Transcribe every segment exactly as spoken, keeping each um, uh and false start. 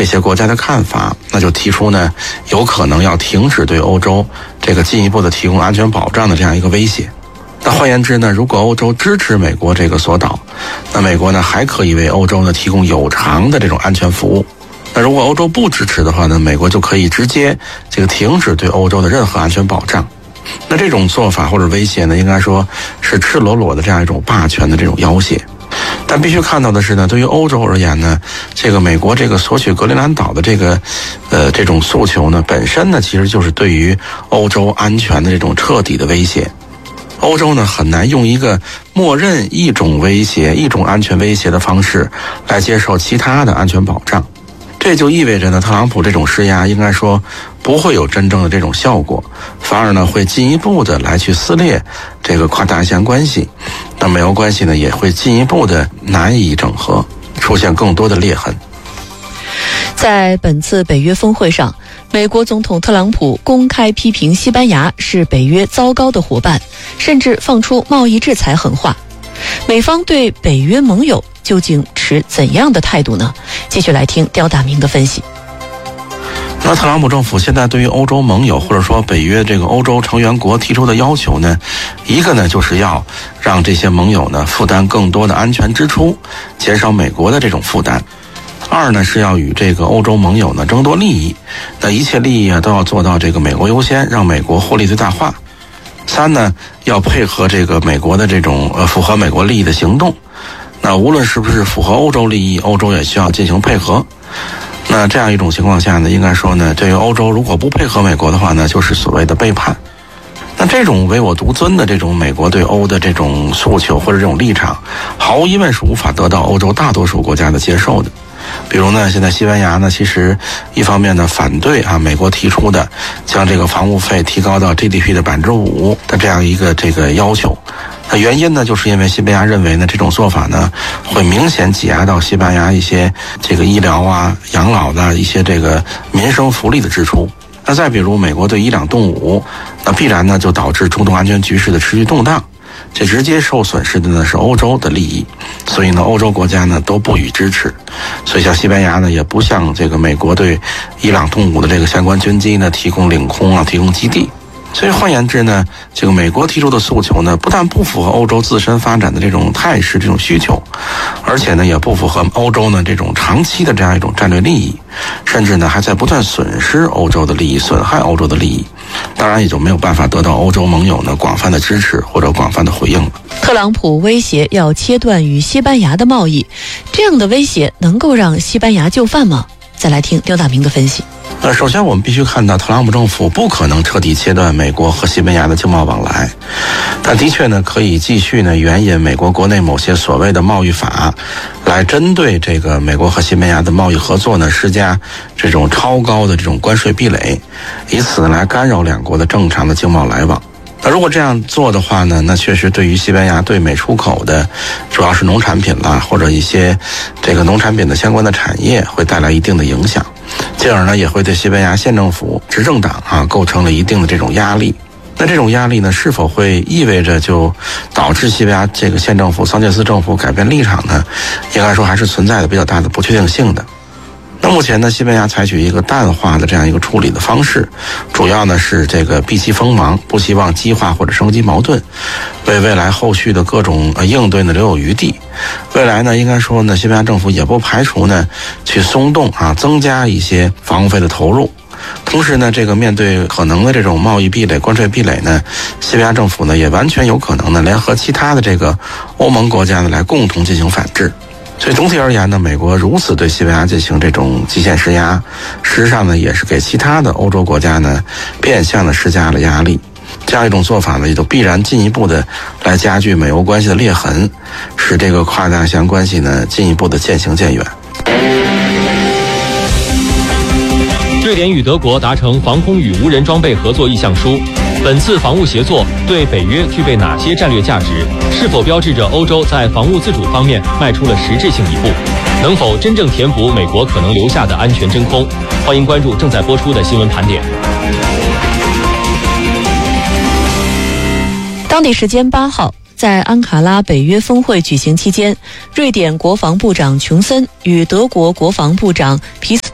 这些国家的看法，那就提出呢，有可能要停止对欧洲这个进一步的提供安全保障的这样一个威胁。那换言之呢，如果欧洲支持美国这个索岛，那美国呢还可以为欧洲呢提供有偿的这种安全服务。那如果欧洲不支持的话呢，美国就可以直接这个停止对欧洲的任何安全保障。那这种做法或者威胁呢，应该说是赤裸裸的这样一种霸权的这种要挟。但必须看到的是呢，对于欧洲而言呢，这个美国这个索取格陵兰岛的这个呃这种诉求呢，本身呢其实就是对于欧洲安全的这种彻底的威胁。欧洲呢很难用一个默认一种威胁、一种安全威胁的方式来接受其他的安全保障。这就意味着呢，特朗普这种施压应该说不会有真正的这种效果，反而呢会进一步的来去撕裂这个跨大西洋关系。那美欧关系呢也会进一步的难以整合，出现更多的裂痕。 在本次北约峰会上，美国总统特朗普公开批评西班牙是北约糟糕的伙伴，甚至放出贸易制裁狠话。美方对北约盟友究竟持怎样的态度呢？继续来听刁大明的分析。 那特朗普政府现在对于欧洲盟友或者说北约这个欧洲成员国提出的要求呢，一个呢就是要让这些盟友呢负担更多的安全支出，减少美国的这种负担。二呢是要与这个欧洲盟友呢争夺利益，那一切利益啊都要做到这个美国优先，让美国获利最大化。三呢要配合这个美国的这种呃符合美国利益的行动，那无论是不是符合欧洲利益，欧洲也需要进行配合。那这样一种情况下呢，应该说呢，对于欧洲如果不配合美国的话呢，就是所谓的背叛。那这种唯我独尊的这种美国对欧的这种诉求或者这种立场，毫无疑问是无法得到欧洲大多数国家的接受的。比如呢，现在西班牙呢，其实一方面呢反对啊美国提出的将这个房屋费提高到 G D P 的百分之五的这样一个这个要求。那原因呢，就是因为西班牙认为呢，这种做法呢会明显挤压到西班牙一些这个医疗啊、养老的一些这个民生福利的支出。那再比如美国对伊朗动武，那必然呢就导致中东安全局势的持续动荡。这直接受损失的呢是欧洲的利益，所以呢欧洲国家呢都不予支持。所以像西班牙呢也不向这个美国对伊朗动武的这个相关军机呢提供领空啊，提供基地。所以换言之呢，这个美国提出的诉求呢，不但不符合欧洲自身发展的这种态势、这种需求，而且呢，也不符合欧洲呢这种长期的这样一种战略利益，甚至呢还在不断损失欧洲的利益，损害欧洲的利益。当然也就没有办法得到欧洲盟友呢广泛的支持或者广泛的回应了。 特朗普威胁要切断与西班牙的贸易，这样的威胁能够让西班牙就范吗？再来听刁大明的分析。 呃，首先我们必须看到，特朗普政府不可能彻底切断美国和西班牙的经贸往来，但的确呢，可以继续呢援引美国国内某些所谓的贸易法，来针对这个美国和西班牙的贸易合作呢施加这种超高的这种关税壁垒，以此来干扰两国的正常的经贸来往。那如果这样做的话呢，那确实对于西班牙对美出口的主要是农产品啦，或者一些这个农产品的相关的产业会带来一定的影响，进而呢也会对西班牙县政府执政党啊构成了一定的这种压力。那这种压力呢，是否会意味着就导致西班牙这个县政府、桑切斯政府改变立场呢？应该说还是存在的比较大的不确定性的。那目前呢，西班牙采取一个淡化的这样一个处理的方式，主要呢是这个避其锋芒，不希望激化或者升级矛盾，为未来后续的各种呃应对呢留有余地。未来呢，应该说呢，西班牙政府也不排除呢去松动啊，增加一些防务费的投入。同时呢，这个面对可能的这种贸易壁垒、关税壁垒呢，西班牙政府呢也完全有可能呢联合其他的这个欧盟国家呢来共同进行反制。所以总体而言呢，美国如此对西班牙进行这种极限施压，实际上呢也是给其他的欧洲国家呢变相的施加了压力。这样一种做法呢，也就必然进一步的来加剧美欧关系的裂痕，使这个跨大西洋关系呢进一步的渐行渐远。 瑞典与德国达成防空与无人装备合作意向书，本次防务协作对北约具备哪些战略价值？是否标志着欧洲在防务自主方面迈出了实质性一步？能否真正填补美国可能留下的安全真空？欢迎关注正在播出的新闻盘点。 当地时间八号，在安卡拉北约峰会举行期间，瑞典国防部长琼森与德国国防部长皮斯托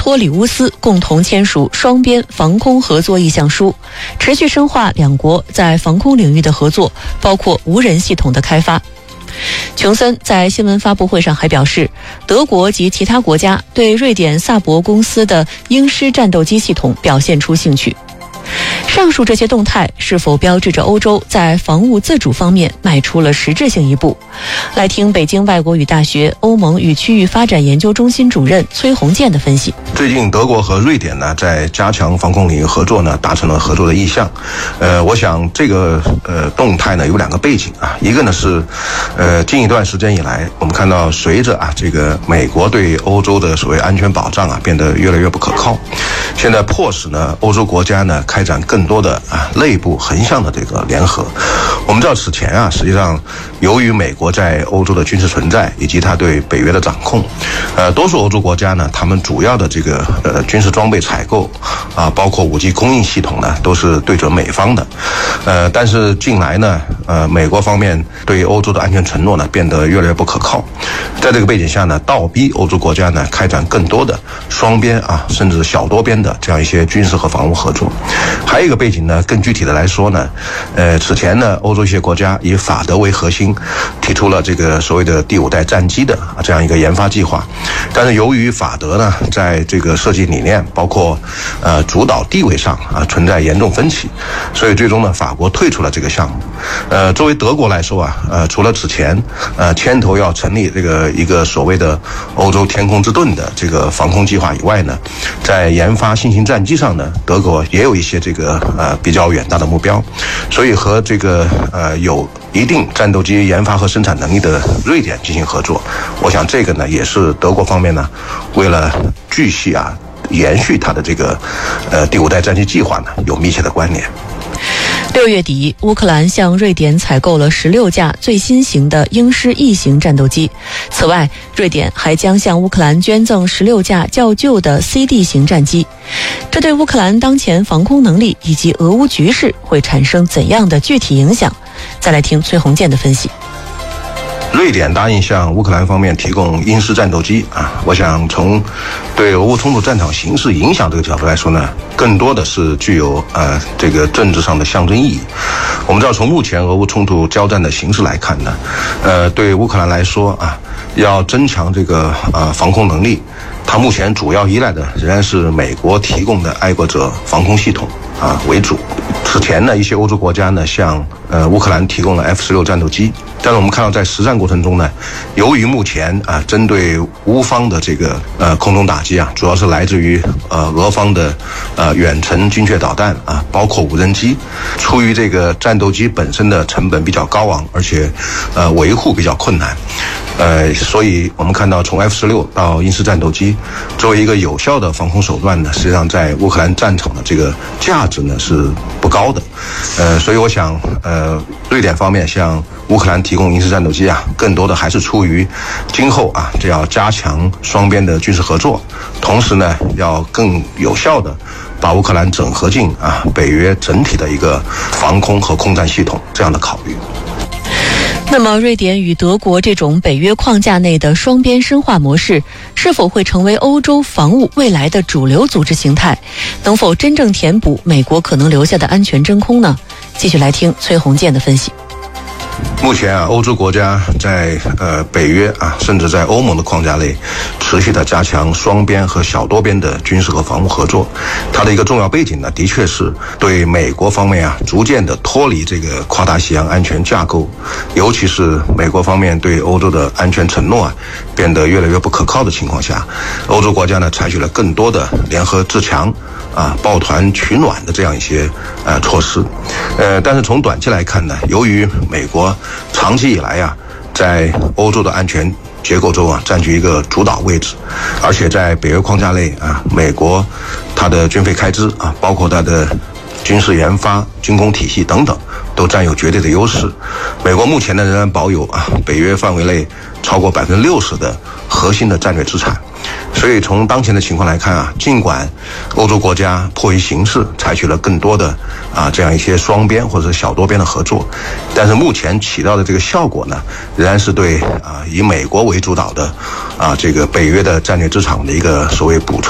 托里乌斯共同签署双边防空合作意向书，持续深化两国在防空领域的合作，包括无人系统的开发。琼森在新闻发布会上还表示，德国及其他国家对瑞典萨博公司的鹰狮战斗机系统表现出兴趣。上述这些动态是否标志着欧洲在防务自主方面迈出了实质性一步？来听北京外国语大学欧盟与区域发展研究中心主任崔洪建的分析。 最近德国和瑞典呢，在加强防空领域合作呢，达成了合作的意向。呃，我想这个呃动态呢有两个背景啊，一个呢是呃近一段时间以来，我们看到随着啊这个美国对欧洲的所谓安全保障啊变得越来越不可靠，现在迫使呢欧洲国家呢开展更多的啊内部横向的这个联合。我们知道此前啊，实际上由于美国在欧洲的军事存在以及它对北约的掌控，呃，多数欧洲国家呢，他们主要的这个呃军事装备采购啊，包括武器供应系统呢，都是对准美方的。呃，但是近来呢，呃，美国方面对欧洲的安全承诺呢，变得越来越不可靠。在这个背景下呢，倒逼欧洲国家呢开展更多的双边啊，甚至小多边的这样一些军事和防务合作。还有一个背景呢，更具体的来说呢，呃，此前呢，欧洲一些国家以法德为核心，提出了这个所谓的第五代战机的这样一个研发计划。但是由于法德呢，在这个设计理念包括呃主导地位上啊存在严重分歧，所以最终呢，法国退出了这个项目。呃，作为德国来说啊，呃，除了此前呃牵头要成立这个一个所谓的欧洲天空之盾的这个防空计划以外呢，在研发新型战机上呢，德国也有一些这个呃比较远大的目标，所以和这个呃有一定战斗机研发和生产能力的瑞典进行合作。我想这个呢，也是德国方面呢，为了继续啊延续它的这个呃第五代战机计划呢，有密切的关联。 六月底，乌克兰向瑞典采购了十六架最新型的鹰狮 E 型战斗机。此外，瑞典还将向乌克兰捐赠十六架较旧的 C D 型战机。这对乌克兰当前防空能力以及俄乌局势会产生怎样的具体影响？再来听崔洪建的分析。 瑞典答应向乌克兰方面提供鹰狮战斗机啊，我想从对俄乌冲突战场形势影响这个角度来说呢，更多的是具有呃这个政治上的象征意义。我们知道，从目前俄乌冲突交战的形势来看呢，呃，对乌克兰来说啊，要增强这个呃防空能力，它目前主要依赖的仍然是美国提供的爱国者防空系统啊为主。此前呢，一些欧洲国家呢向呃乌克兰提供了 F 十六 战斗机，但是我们看到在实战过程中呢，由于目前啊针对乌方的这个呃空中打击啊，主要是来自于呃俄方的呃远程精确导弹啊，包括无人机，出于这个战斗机本身的成本比较高昂，而且呃维护比较困难。呃，所以我们看到从 F 十六 到鹰狮战斗机作为一个有效的防空手段呢，实际上在乌克兰战场的这个价值呢是不高的。呃，所以我想，呃，瑞典方面向乌克兰提供鹰狮战斗机啊，更多的还是出于今后啊，这要加强双边的军事合作，同时呢，要更有效的把乌克兰整合进啊北约整体的一个防空和空战系统这样的考虑。 那么，瑞典与德国这种北约框架内的双边深化模式，是否会成为欧洲防务未来的主流组织形态？能否真正填补美国可能留下的安全真空呢？继续来听崔洪建的分析。 目前啊，欧洲国家在呃北约啊，甚至在欧盟的框架内，持续的加强双边和小多边的军事和防务合作。它的一个重要背景呢，的确是对美国方面啊，逐渐的脱离这个跨大西洋安全架构，尤其是美国方面对欧洲的安全承诺啊，变得越来越不可靠的情况下，欧洲国家呢，采取了更多的联合自强啊、抱团取暖的这样一些呃措施。呃，但是从短期来看呢，由于美国长期以来啊，在欧洲的安全结构中啊，占据一个主导位置，而且在北约框架内啊，美国它的军费开支啊，包括它的军事研发、军工体系等等，都占有绝对的优势。美国目前呢，仍然保有啊北约范围内超过百分之六十的核心的战略资产。所以从当前的情况来看啊，尽管欧洲国家迫于形势采取了更多的啊这样一些双边或者小多边的合作，但是目前起到的这个效果呢，仍然是对啊以美国为主导的啊这个北约的战略资产的一个所谓补充的这样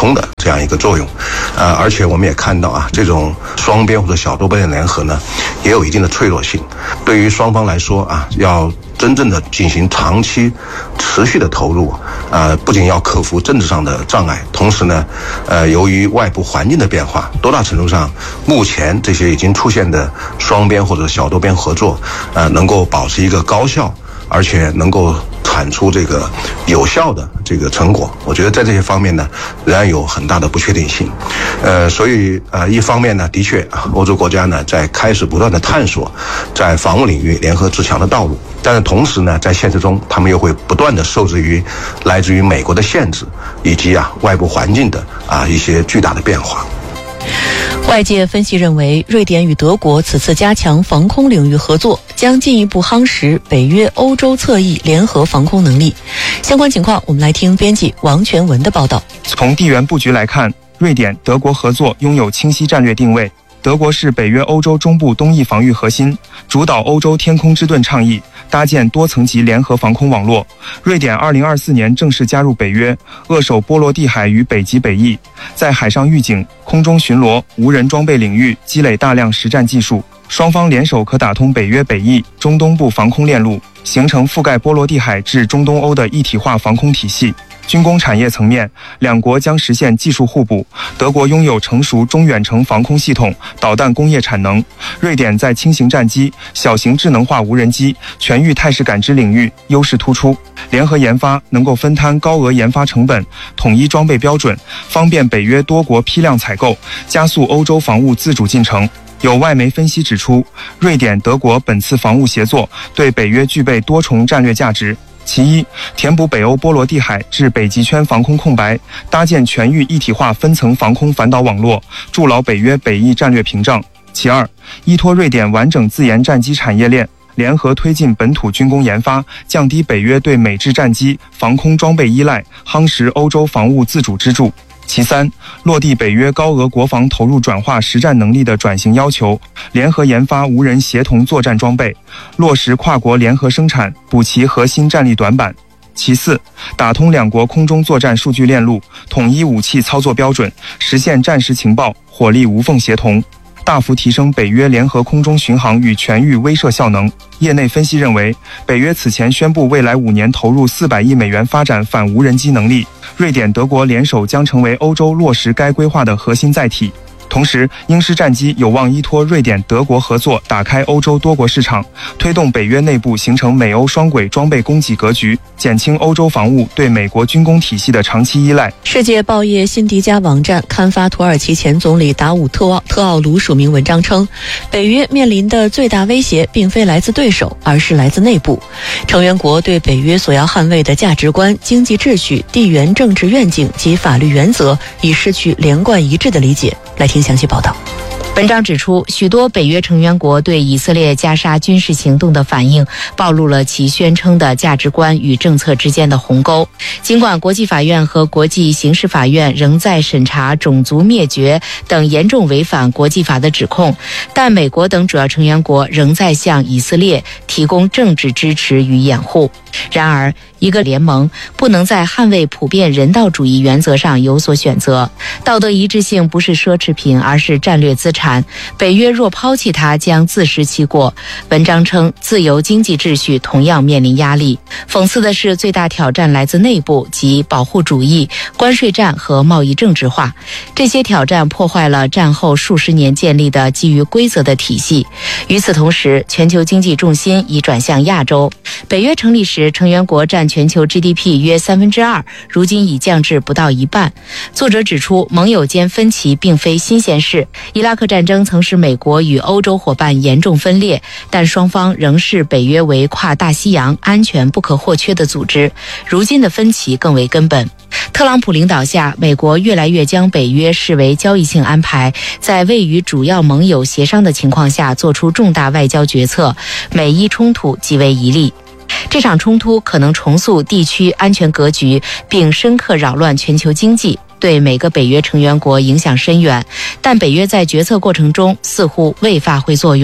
这样一个作用。呃，而且我们也看到啊，这种双边或者小多边的联合呢，也有一定的脆弱性。对于双方来说啊，要真正的进行长期持续的投入，呃，不仅要克服政治上的障碍，同时呢，呃，由于外部环境的变化，多大程度上，目前这些已经出现的双边或者小多边合作，呃，能够保持一个高效，而且能够产出这个有效的这个成果，我觉得在这些方面呢，仍然有很大的不确定性。呃，所以呃，一方面呢，的确啊，欧洲国家呢在开始不断的探索在防务领域联合自强的道路，但是同时呢，在现实中，他们又会不断的受制于来自于美国的限制，以及啊外部环境的啊一些巨大的变化。 外界分析认为，瑞典与德国此次加强防空领域合作，将进一步夯实北约欧洲侧翼联合防空能力。相关情况，我们来听编辑王全文的报道。 从地缘布局来看，瑞典、德国合作拥有清晰战略定位。德国是北约欧洲中部东翼防御核心，主导欧洲天空之盾倡议，搭建多层级联合防空网络。瑞典二零二四年正式加入北约，扼守波罗的海与北极北翼，在海上预警、空中巡逻、无人装备领域积累大量实战技术。双方联手可打通北约北翼、中东部防空链路，形成覆盖波罗的海至中东欧的一体化防空体系。军工产业层面，两国将实现技术互补。德国拥有成熟中远程防空系统、导弹工业产能；瑞典在轻型战机、小型智能化无人机、全域态势感知领域优势突出。联合研发能够分摊高额研发成本，统一装备标准，方便北约多国批量采购，加速欧洲防务自主进程。有外媒分析指出，瑞典、德国本次防务协作对北约具备多重战略价值。其一，填补北欧波罗的海至北极圈防空空白，搭建全域一体化分层防空反导网络，筑牢北约北翼战略屏障。其二，依托瑞典完整自研战机产业链，联合推进本土军工研发，降低北约对美制战机、防空装备依赖，夯实欧洲防务自主支柱。其三，落地北约高额国防投入转化实战能力的转型要求，联合研发无人协同作战装备，落实跨国联合生产，补齐核心战力短板。其四，打通两国空中作战数据链路，统一武器操作标准，实现战时情报、火力无缝协同，大幅提升北约联合空中巡航与全域威慑效能。业内分析认为，北约此前宣布未来五年投入四百亿美元发展反无人机能力，瑞典、德国联手将成为欧洲落实该规划的核心载体。同时，鹰狮战机有望依托瑞典、德国合作，打开欧洲多国市场，推动北约内部形成美欧双轨装备供给格局，减轻欧洲防务对美国军工体系的长期依赖。 世界报业辛迪加网站刊发土耳其前总理达武特奥特奥卢署名文章称，北约面临的最大威胁并非来自对手，而是来自内部。成员国对北约所要捍卫的价值观、经济秩序、地缘政治愿景及法律原则已失去连贯一致的理解。来听详细报道。 文章指出，许多北约成员国对以色列加沙军事行动的反应，暴露了其宣称的价值观与政策之间的鸿沟。尽管国际法院和国际刑事法院仍在审查种族灭绝等严重违反国际法的指控，但美国等主要成员国仍在向以色列提供政治支持与掩护。然而，一个联盟不能在捍卫普遍人道主义原则上有所选择。道德一致性不是奢侈品，而是战略资产。北约若抛弃它，将自食其果。文章称，自由经济秩序同样面临压力。讽刺的是，最大挑战来自内部，即保护主义、关税战和贸易政治化。这些挑战破坏了战后数十年建立的基于规则的体系。与此同时，全球经济重心已转向亚洲。北约成立时，成员国占全球 G D P 约三分之二，如今已降至不到一半。作者指出，盟友间分歧并非新鲜事。伊拉克战争曾使美国与欧洲伙伴严重分裂，但双方仍视北约为跨大西洋安全不可或缺的组织。如今的分歧更为根本。特朗普领导下，美国越来越将北约视为交易性安排，在未与主要盟友协商的情况下做出重大外交决策，美伊冲突极为疑虑。这场冲突可能重塑地区安全格局，并深刻扰乱全球经济，对每个北约成员国影响深远，但北约在决策过程中似乎未发挥作用。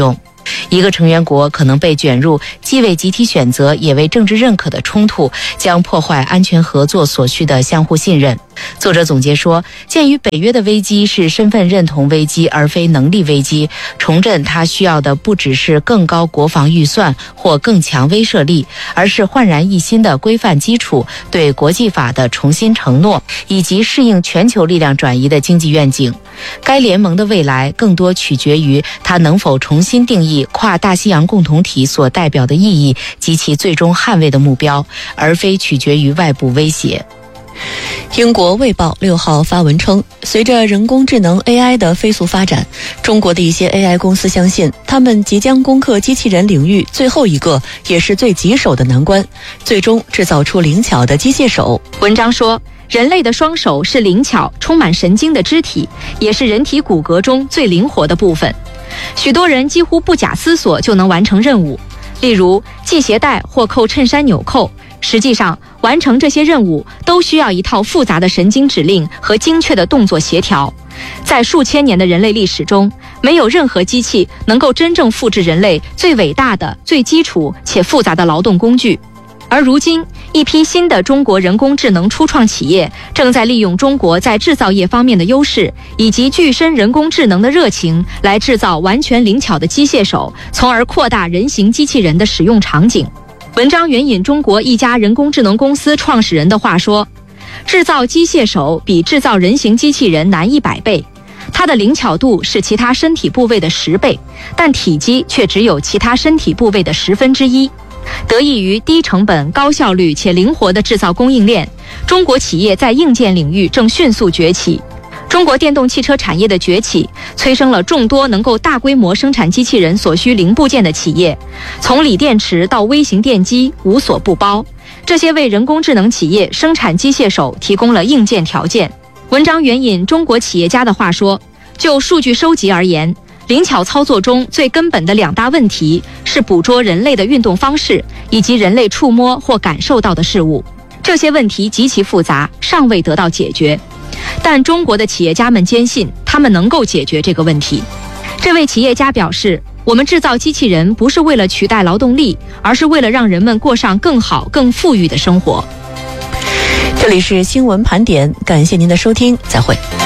一个成员国可能被卷入既为集体选择也为政治认可的冲突，将破坏安全合作所需的相互信任。作者总结说，鉴于北约的危机是身份认同危机而非能力危机，重振它需要的不只是更高国防预算或更强威慑力，而是焕然一新的规范基础、对国际法的重新承诺，以及适应全球力量转移的经济愿景。该联盟的未来更多取决于它能否重新定义跨大西洋共同体所代表的意义及其最终捍卫的目标，而非取决于外部威胁。 英国《卫报》六号发文称，随着人工智能 A I 的飞速发展，中国的一些 A I 公司相信，他们即将攻克机器人领域最后一个也是最棘手的难关，最终制造出灵巧的机械手。 文章说，人类的双手是灵巧、充满神经的肢体，也是人体骨骼中最灵活的部分。许多人几乎不假思索就能完成任务，例如系鞋带或扣衬衫纽扣。实际上，完成这些任务都需要一套复杂的神经指令和精确的动作协调。在数千年的人类历史中，没有任何机器能够真正复制人类最伟大的、最基础且复杂的劳动工具。而如今，一批新的中国人工智能初创企业正在利用中国在制造业方面的优势，以及具身人工智能的热情，来制造完全灵巧的机械手，从而扩大人形机器人的使用场景。文章援引中国一家人工智能公司创始人的话说，制造机械手比制造人形机器人难一百倍，它的灵巧度是其他身体部位的十倍，但体积却只有其他身体部位的十分之一。得益于低成本、高效率且灵活的制造供应链，中国企业在硬件领域正迅速崛起。中国电动汽车产业的崛起，催生了众多能够大规模生产机器人所需零部件的企业，从锂电池到微型电机无所不包。这些为人工智能企业生产机械手提供了硬件条件。文章援引中国企业家的话说，就数据收集而言，灵巧操作中最根本的两大问题是捕捉人类的运动方式，以及人类触摸或感受到的事物。这些问题极其复杂，尚未得到解决。但中国的企业家们坚信，他们能够解决这个问题。这位企业家表示，我们制造机器人不是为了取代劳动力，而是为了让人们过上更好、更富裕的生活。 这里是新闻盘点，感谢您的收听，再会。